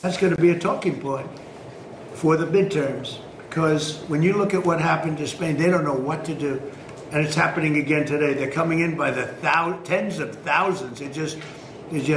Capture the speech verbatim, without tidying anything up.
That's going to be a talking point for the midterms, because when you look at what happened to Spain, they don't know what to do. And it's happening again today. They're coming in by the thou- tens of thousands. It just, it just